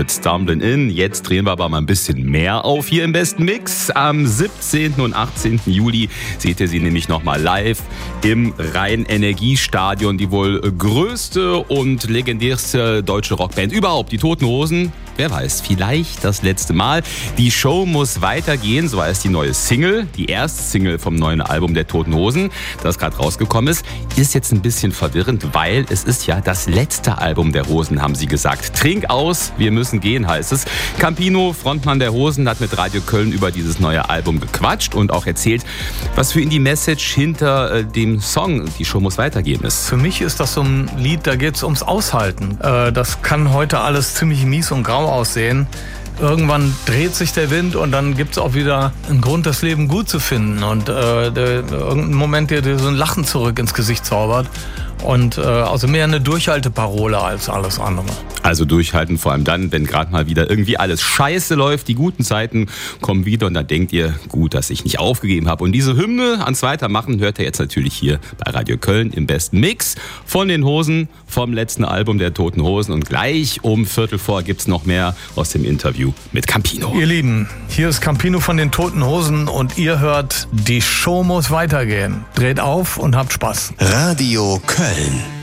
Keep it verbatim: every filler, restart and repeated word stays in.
mit Stumbling In. Jetzt drehen wir aber mal ein bisschen mehr auf hier im besten Mix. Am siebzehnten und achtzehnten Juli seht ihr sie nämlich nochmal live im Rhein-Energie-Stadion. Die wohl größte und legendärste deutsche Rockband überhaupt, die Toten Hosen. Wer weiß, vielleicht das letzte Mal. Die Show muss weitergehen, so heißt die neue Single. Die erste Single vom neuen Album der Toten Hosen, das gerade rausgekommen ist, ist jetzt ein bisschen verwirrend, weil es ist ja das letzte Album der Hosen, haben sie gesagt. Trink aus, wir müssen gehen, heißt es. Campino, Frontmann der Hosen, hat mit Radio Köln über dieses neue Album gequatscht und auch erzählt, was für ihn die Message hinter äh, dem Song Die Show muss weitergehen ist. Für mich ist das so ein Lied, da geht es ums Aushalten. Äh, das kann heute alles ziemlich mies und grau aussehen. Irgendwann dreht sich der Wind und dann gibt es auch wieder einen Grund, das Leben gut zu finden. Und äh, der, irgendein Moment, der dir so ein Lachen zurück ins Gesicht zaubert. Und äh, also mehr eine Durchhalteparole als alles andere. Also durchhalten, vor allem dann, wenn gerade mal wieder irgendwie alles scheiße läuft. Die guten Zeiten kommen wieder und dann denkt ihr, gut, dass ich nicht aufgegeben habe. Und diese Hymne ans Weitermachen hört ihr jetzt natürlich hier bei Radio Köln im besten Mix von den Hosen, vom letzten Album der Toten Hosen. Und gleich um Viertel vor gibt's noch mehr aus dem Interview mit Campino. Ihr Lieben, hier ist Campino von den Toten Hosen und ihr hört, die Show muss weitergehen. Dreht auf und habt Spaß. Radio Köln.